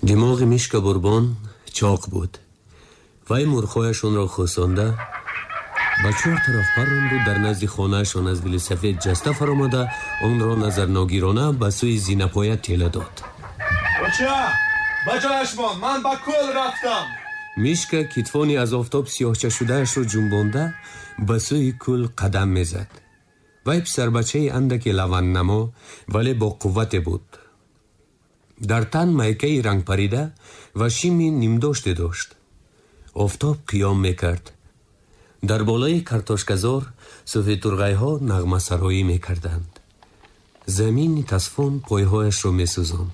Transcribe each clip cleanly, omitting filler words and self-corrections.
димоғи мишка бурбон чоқ буд. вай мурхояшонро хусонда ба чор тараф парронду дар назди хонаашон аз велосипед ҷаста фаромада онро назарногирона ба сӯи зинапоя тела дод. Оча, ба ҷояш мон, ман ба кӯл рафтам. мишка китфони аз офтоб сиёҳчашудаашро ҷумбонда ба сӯи кӯл қадам мезад. вай писарбачаи андаке лаванднамо вале бо қуввате буд. дар тан майкаи рангпарида ва шими нимдоште дошт. офтоб қиём мекард. дар болои картошказор суфетурғайҳо нағмасароӣ мекарданд. замини тасфон пойҳояшро месӯзонд.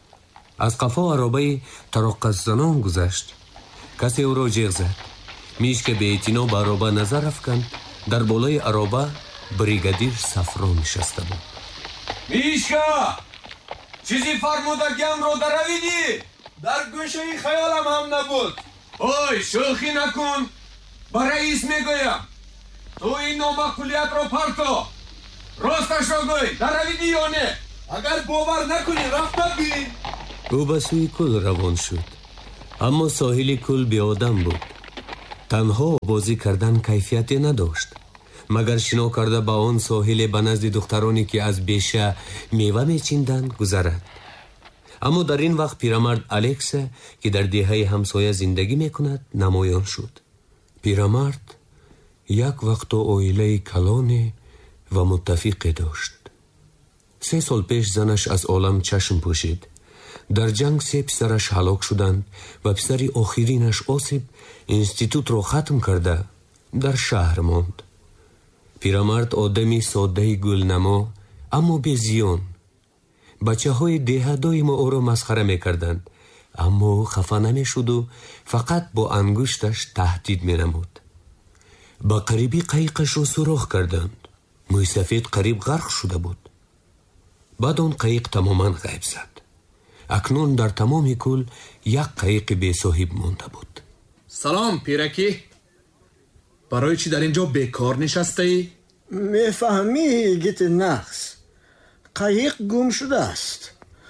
аз қафо аробаи тароққатзанон гузашт. касе ӯро ҷиғ зад. мишка беэътино ба ароба назар афканд. дар болои ароба бригадир Сафрон нишаста буд. мишка! чизи фармудагиамро даравидӣ? дар гӯшаи хаёлам ҳам набуд. ой, шӯхӣ накун. ба раис мегӯям. ту ин номаъқулиятро парто. росташро гӯй, даравидӣ ё не? агар бовар накунӣ, рафта бин. ӯ ба сӯи кӯл равон шуд. аммо соҳили кӯл беодам буд. танҳо бозӣ кардан кайфияте надошт. магар шино карда ба он соҳиле ба назди духтароне ки аз беша мева мечинданд гузарад. аммо дар ин вақт пирамард Алекса, ки дар деҳаи ҳамсоя зиндагӣ мекунад, намоён шуд. пирамард як вақто оилаи калоне ва муттафиқе дошт. 3 сол пеш занаш аз олам чашм пӯшид. дар ҷанг 3 писараш ҳалок шуданд ва писари охиринаш Осип институтро хатм карда дар шаҳр монд. пирамард одами соддаи гулнамо, аммо безиён. бачаҳои деҳа доимо ӯро масхара мекарданд, аммо хафа намешуду фақат бо ангушташ таҳдид менамуд. ба қарибӣ қайиқашро сурох карданд. мӯйсафед қариб ғарқ шуда буд. баъд он қайиқ тамоман ғайб зад. акнун дар тамоми кӯл як қайиқи бесоҳиб монда буд. салом пиракӣ, барои чӣ дар ин ҷо бекор нишастаӣ? мефаҳмӣ гити нақс, қайиқ гум шудааст.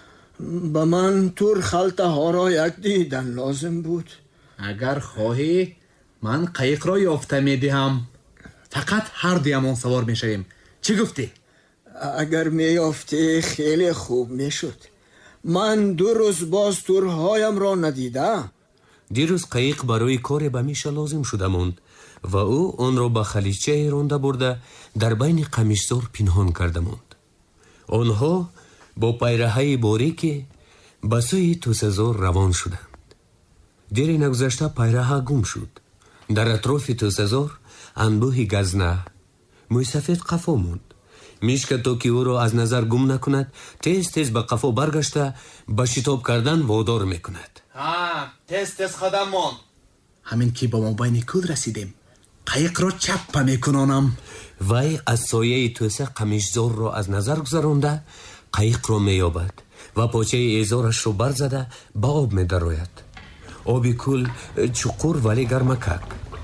ба ман тур халтаҳоро як дидан лозим буд. агар хоҳӣ ман қайиқро ёфта медиҳам. фақат ҳардуямон савор мешавем. чӣ гуфтӣ? агар меёфтӣ хеле хуб мешуд. ман 2 рӯз боз турҳоямро надидам. дирӯз қайиқ барои коре ба миша лозим шуда монд ва ӯ онро ба халичае ронда бурда дар байни қамишзор пинҳон карда монд. онҳо бо пайраҳаи борике ба сӯи тӯсазор равон шуданд. дери нагузашта пайраҳа гум шуд. дар атрофи тӯсазор анбӯҳи газна. мӯйсафед қафо монд. мишка то ки ӯро аз назар гум накунад, тез тез ба қафо баргашта ба шитоб кардан водор мекунад. тез тез қадам мон. ҳамин ки ба мобайни кӯл расидем, қайиқро чаппа мекунонам. вай аз сояи тӯса қамишзорро аз назар гузаронда қайиқро меёбад ва почаи эзорашро барзада ба об медарояд. оби кӯл чуқур вале гармакак.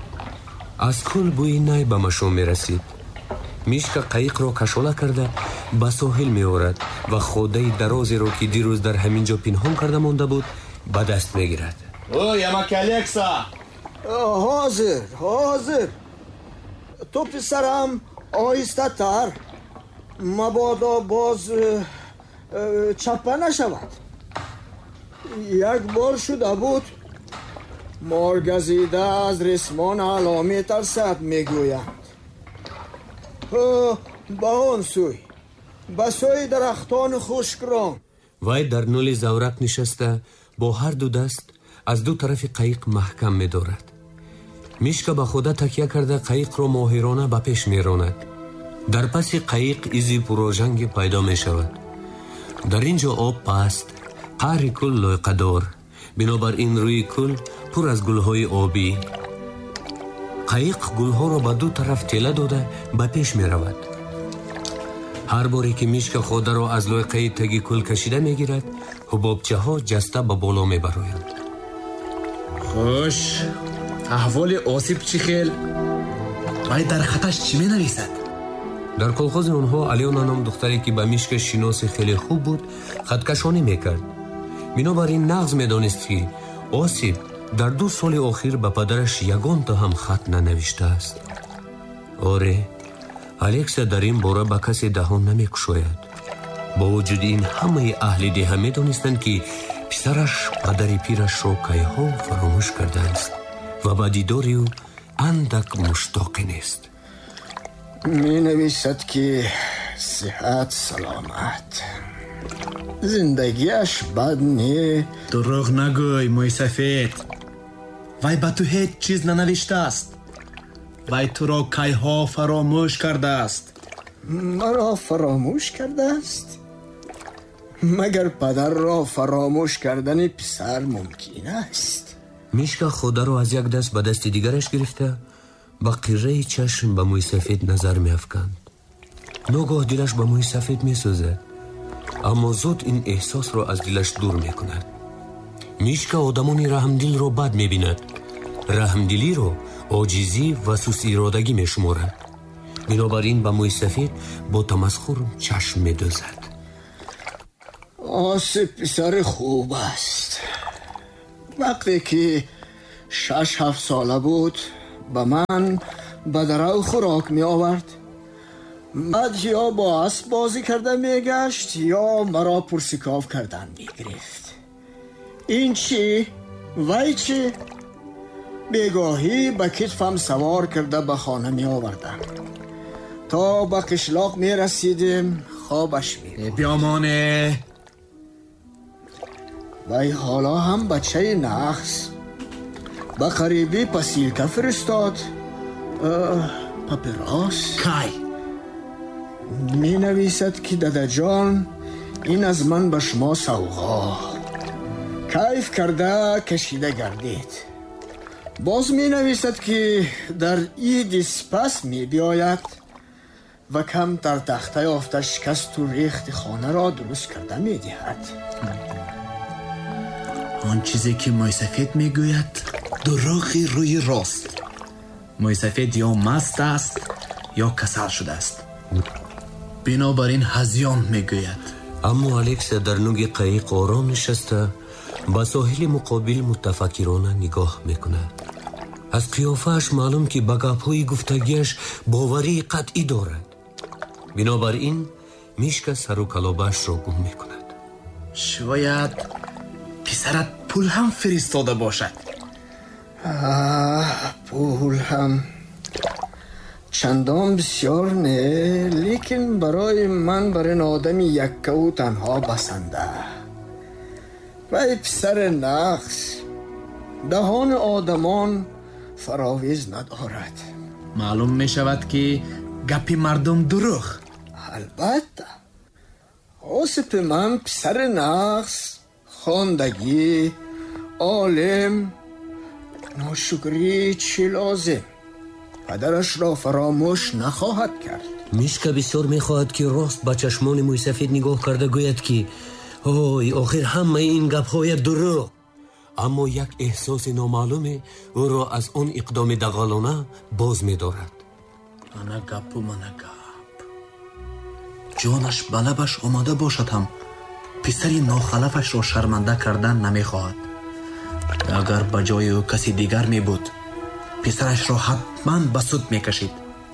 аз кӯл бӯи най ба машом мерасид. мишка қайиқро кашола карда ба соҳил меорад ва ходаи дарозеро ки дирӯз дар ҳамин ҷо пинҳон карда монда буд ба даст мегирад. ой, амаки Алекса! ҳозир. ту писарам оҳистатар. мабодо боз чаппа нашавад. як бор шуда буд. моргазида аз рисмон ало метарсад мегӯянд. ба он сӯй, ба сӯи дарахтони хушкрон. вай дар нӯли заврак нишаста бо ҳарду даст аз ду тарафи қайиқ маҳкам медорад. мишка ба хода такя карда қайиқро моҳирона ба пеш меронад. дар паси қайиқ изи пурожанге пайдо мешавад. дар ин ҷо об паст, қаъри кӯл лойқадор, бинобар ин рӯи кӯл пур аз гулҳои обӣ. қайиқ гулҳоро ба ду тараф тела дода ба пеш меравад. ҳар боре ки мишка ходаро аз лойқаи таги кӯл кашида мегирад, ҳубобчаҳо ҷаста ба боло мебароянд. хуш, аҳволи Осип чӣ хел? вай дар хаташ чӣ менависад? дар колхози онҳо Алёна ном духтаре ки ба мишка шиноси хеле хуб буд, хаткашонӣ мекард. бинобар ин нағз медонист ки осип дар 2 соли охир ба падараш ягонта ҳам хат нанавиштааст. оре, Алекса дар ин бора ба касе даҳон намекушояд. бо вуҷуди ин ҳамаи аҳли деҳа медонистанд ки писараш падари пирашро кайҳо фаромӯш кардааст ва ба дидори ӯ андак муштоқе нест. менависад ки сиҳат саломат, зиндагиаш бад не. дурӯғ нагӯй мӯйсафед. вай ба ту ҳеҷ чиз нанавиштааст. вай туро кайҳо фаромӯш кардааст. маро фаромӯш кардааст? магар падарро фаромӯш кардани писар мумкин аст? мишка ходаро аз як даст ба дасти дигараш гирифта ба қирраи чашм ба мӯйсафед назар меафканд. ногоҳ дилаш ба мӯйсафед месӯзад, аммо зуд ин эҳсосро аз дилаш дур мекунад. мишка одамони раҳмдилро бад мебинад. раҳмдилиро оҷизӣ ва сустиродагӣ мешуморад. бинобар ин ба мӯйсафед бо тамасхур чашм медӯзад. осип писари хуб аст. вақте ки 6-7 сола буд ба ман бадарав хӯрок меовард. баъд ё бо асп бозӣ карда мегашт, ё маро пурсиков кардан мегирифт. ин чӣ? вай чӣ? бегоҳӣ ба китфам савор карда ба хона меовардам. то ба қишлоқ мерасидем, хобаш мебурд. биёмоне. вай ҳоло ҳам бачаи нағз. ба қарибӣ посилка фиристод. папирос кай менависад ки дадаҷон, ин аз ман ба шумо савғо. кайф карда кашида гардед. боз менависад ки дар иди спас мебиёяд ва камтар тахта ёфта шикасту рехти хонаро дуруст карда медиҳад. он чизе ки мӯйсафед мегӯяд дурӯғи рӯи рост. мӯйсафед ё маст аст ё касал шудааст. бинобар ин ҳазён мегӯяд. аммо алекса дар нӯги қаиқ ором нишаста ба соҳили муқобил мутафаккирона нигоҳ мекунад. аз қиёфааш маълум ки ба гапҳои гуфтагиаш боварии қатъӣ дорад. бинобар ин мишка сару калобаашро гум мекунад. шояд писарат пул ҳам фиристода бошад. пул ҳам чандон бисёр не, лекин барои ман бар ин одами яккаву танҳо басанда. вай писари нағз, даҳони одамон фаровиз надорад. маълум мешавад ки гапи мардум дурӯғ. албатта осипи ман писари нағз, хондагӣ, олим, ношукрӣ чӣ лозим? падарашро фаромӯш нахоҳад кард. мишка бисёр мехоҳад ки рост ба чашмони мӯйсафед нигоҳ карда гӯяд ки ой, охир ҳамаи ин гапҳоя дурӯғ. аммо як эҳсоси номаълуме ӯро аз он иқдоми дағалона боз медорад. ана гапу мана гап. ҷонаш ба лабаш омода бошад ҳам писари нохалафашро шарманда кардан намехоҳад. агар ба ҷои ӯ каси дигар мебуд, писарашро ҳатман ба суд мекашид.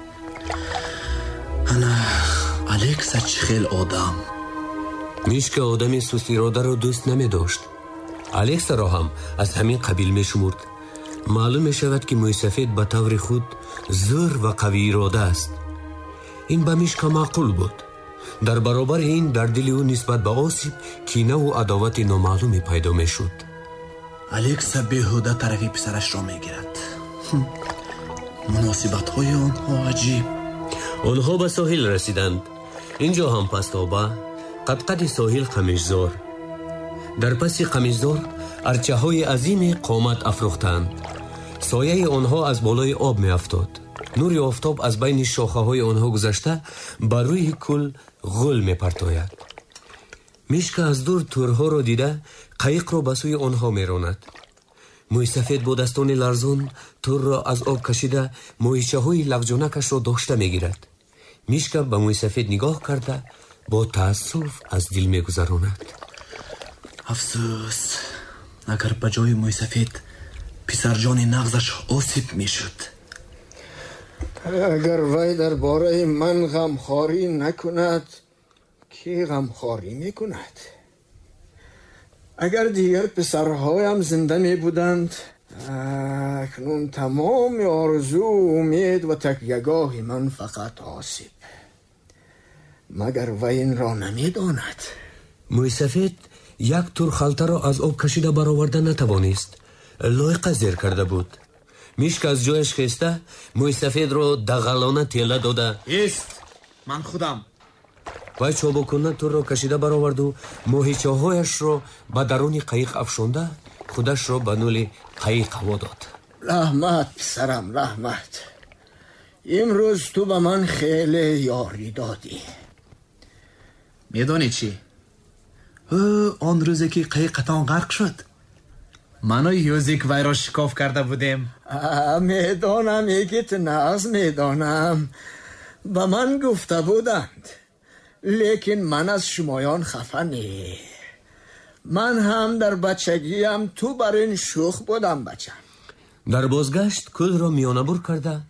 ана алекса чӣ хел одам. мишка одами сустиродаро дӯст намедошт. алексаро ҳам аз ҳамин қабил мешумурд. маълум мешавад ки мӯйсафед ба таври худ зӯр ва қавиирода аст. ин ба мишка маъқул буд. дар баробари ин дар дили ӯ нисбат ба осип кинаву адовати номаълуме пайдо мешуд. алекса беҳуда тарафи писарашро мегирад. муносибатҳои онҳо аҷиб. онҳо ба соҳил расиданд. ин ҷо ҳам пастоба, қад-қади соҳил қамишзор. дар паси қамишзор арчаҳои азиме қомат афрохтаанд. сояи онҳо аз болои об меафтод. нури офтоб аз байни шохаҳои онҳо гузашта ба рӯи кӯл ғул мепартояд. мишка аз дур турҳоро дида қаиқро ба сӯи онҳо меронад. мӯйсафед бодастони ларзон турро аз об кашида моҳичаҳои лағҷонакашро дошта мегирад. мишка ба мӯйсафед нигоҳ карда бо таассуф аз дил мегузаронад. афсӯс, агар ба ҷои мӯйсафед писарҷони нағзаш осиб мешуд. агар вай дар бораи ман ғамхорӣ накунад, ки ғамхорӣ мекунад? агар дигар писарҳоям зинда мебуданд, акнун тамоми орзу, умед ва такягоҳи ман фақат осиб. магар вай инро намедонад. мӯйсафед як тур халтаро аз об кашида бароварда натавонист. лойқа зер карда буд. мишк аз ҷояш хеста мӯйсафедро дағалона тела дода ист, ман худам. вай чобукуна турро кашида бароварду моҳичаҳояшро ба даруни қаиқ афшонда худашро ба нӯли қаиқ ҳаво дод. раҳмат писарам, раҳмат. имрӯз ту ба ман хеле ёрӣ додӣ. медонӣ чӣ? он рӯзе ки қаиқатон ғарқ шуд, ману юзик вайро шикоф карда будем. медонам, ягит нағз медонам. ба ман гуфта буданд. лекин ман аз шумоён хафа не. ман ҳам дар бачагиам ту бар ин шух будам бачам. дар бозгашт кӯлро миёнабур карда